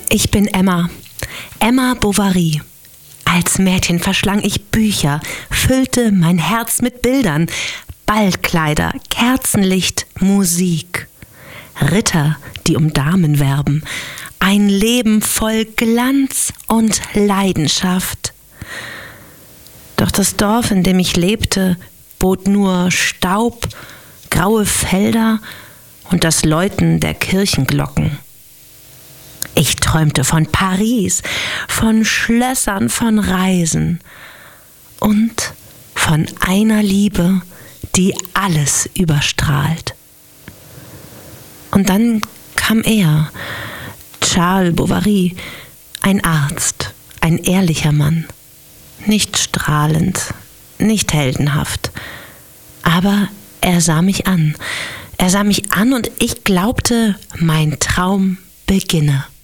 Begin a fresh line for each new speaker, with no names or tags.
Ich bin Emma, Emma Bovary. Als Mädchen verschlang ich Bücher, füllte mein Herz mit Bildern, Ballkleider, Kerzenlicht, Musik. Ritter, die um Damen werben, ein Leben voll Glanz und Leidenschaft. Doch das Dorf, in dem ich lebte, bot nur Staub, graue Felder und das Läuten der Kirchenglocken. Ich träumte von Paris, von Schlössern, von Reisen und von einer Liebe, die alles überstrahlt. Und dann kam er, Charles Bovary, ein Arzt, ein ehrlicher Mann, nicht strahlend, nicht heldenhaft, aber er sah mich an und ich glaubte, mein Traum beginne.